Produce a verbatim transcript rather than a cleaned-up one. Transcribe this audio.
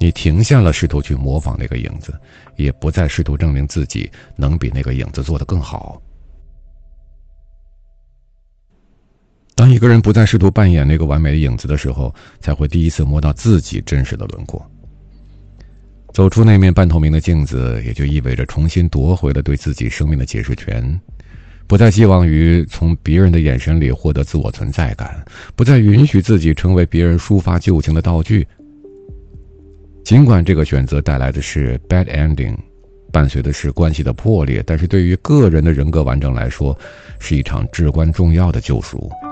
你停下了试图去模仿那个影子，也不再试图证明自己能比那个影子做得更好。当一个人不再试图扮演那个完美的影子的时候，才会第一次摸到自己真实的轮廓。走出那面半透明的镜子，也就意味着重新夺回了对自己生命的解释权，不再寄望于从别人的眼神里获得自我存在感，不再允许自己成为别人抒发旧情的道具。尽管这个选择带来的是 bad ending， 伴随的是关系的破裂，但是对于个人的人格完整来说，是一场至关重要的救赎。